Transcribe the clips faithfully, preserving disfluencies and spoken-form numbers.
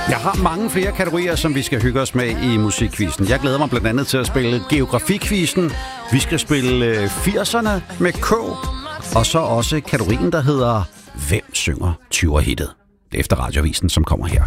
Jeg har mange flere kategorier, som vi skal hygge os med i musikquizzen. Jeg glæder mig blandt andet til at spille geografiquizzen. Vi skal spille firserne med K. Og så også kategorien, der hedder Hvem synger tyverhittet? Det er efter Radioavisen, som kommer her.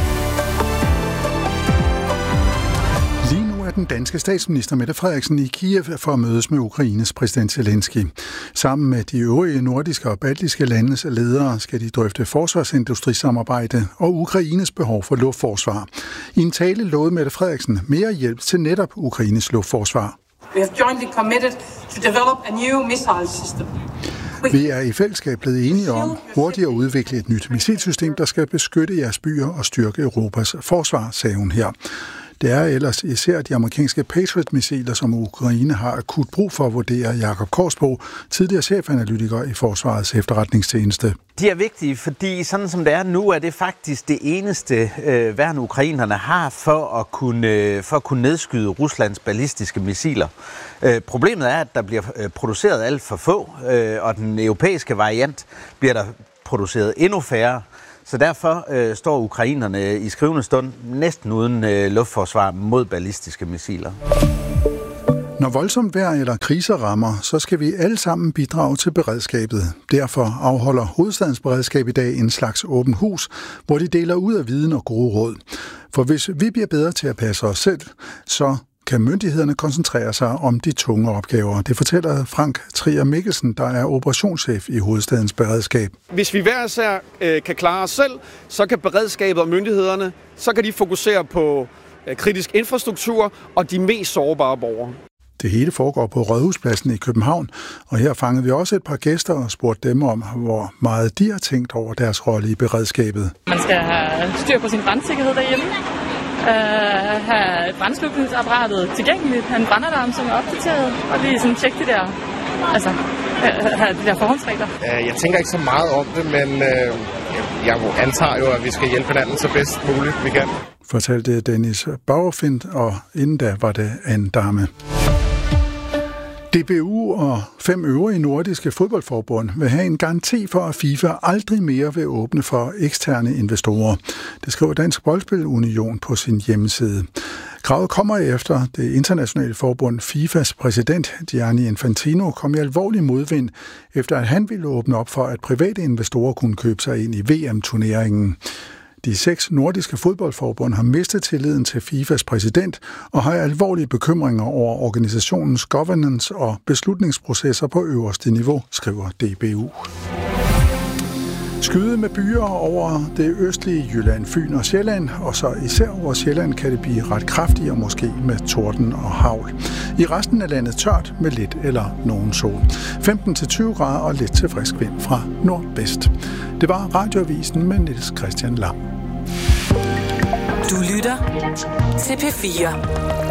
Den danske statsminister Mette Frederiksen i Kiev for at mødes med Ukraines præsident Zelensky. Sammen med de øvrige nordiske og baltiske landes ledere skal de drøfte forsvarsindustrisamarbejde og Ukraines behov for luftforsvar. I en tale lovede Mette Frederiksen mere hjælp til netop Ukraines luftforsvar. We have jointly committed to develop a new missile system. Vi er i fællesskab blevet enige om hurtigt at udvikle et nyt missilsystem, der skal beskytte jeres byer og styrke Europas forsvar, sagde hun her. Det er ellers især de amerikanske Patriot-missiler, som Ukraine har akut brug for, vurderer Jakob Korsbo, tidligere chefanalytiker i Forsvarets efterretningstjeneste. De er vigtige, fordi sådan som det er nu, er det faktisk det eneste øh, værn ukrainerne har for at kunne, øh, for at kunne nedskyde Ruslands ballistiske missiler. Øh, problemet er, at der bliver øh, produceret alt for få, øh, og den europæiske variant bliver der produceret endnu færre. Så derfor øh, står ukrainerne i skrivende stund næsten uden øh, luftforsvar mod ballistiske missiler. Når voldsomt vejr eller kriser rammer, så skal vi alle sammen bidrage til beredskabet. Derfor afholder Hovedstadens Beredskab i dag en slags åben hus, hvor de deler ud af viden og gode råd. For hvis vi bliver bedre til at passe os selv, så kan myndighederne koncentrere sig om de tunge opgaver. Det fortæller Frank Trier Mikkelsen, der er operationschef i Hovedstadens Beredskab. Hvis vi hver især øh, kan klare os selv, så kan beredskabet og myndighederne, så kan de fokusere på øh, kritisk infrastruktur og de mest sårbare borgere. Det hele foregår på Rådhuspladsen i København, og her fangede vi også et par gæster og spurgte dem om, hvor meget de har tænkt over deres rolle i beredskabet. Man skal have styr på sin brandsikkerhed derhjemme. Uh, have brandslukningsapparatet tilgængeligt, have en brandalarm, som er opdateret, og lige sådan tjekke det der, altså, uh, have de der forhåndsregler. Jeg tænker ikke så meget om det, men uh, jeg antager jo, at vi skal hjælpe hinanden så bedst muligt vi kan. Fortalte Dennis Bauerfind, og inden da var det en dame. D B U og fem øvrige nordiske fodboldforbund vil have en garanti for, at FIFA aldrig mere vil åbne for eksterne investorer. Det skriver Dansk Boldspil-Union på sin hjemmeside. Kravet kommer efter det internationale forbund FIFAs præsident Gianni Infantino kom i alvorlig modvind, efter at han ville åbne op for, at private investorer kunne købe sig ind i V M-turneringen. De seks nordiske fodboldforbund har mistet tilliden til FIFAs præsident og har alvorlige bekymringer over organisationens governance og beslutningsprocesser på øverste niveau, skriver D B U. Skyde med byer over det østlige Jylland, Fyn og Sjælland, og så især over Sjælland kan det blive ret kraftigt og måske med torden og hagl. I resten af landet tørt med lidt eller nogen sol. femten til tyve grader og lidt til frisk vind fra nordvest. Det var Radioavisen med Niels Christian Lam. Du lytter til P fire.